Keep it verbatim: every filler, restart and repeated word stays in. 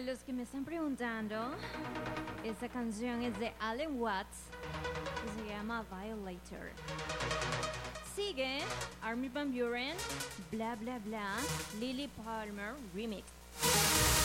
Para los que me están preguntando, esta canción es de Alan Watts y se llama Violator. Sigue Armin van Buuren, Bla Bla Bla, Lily Palmer Remix.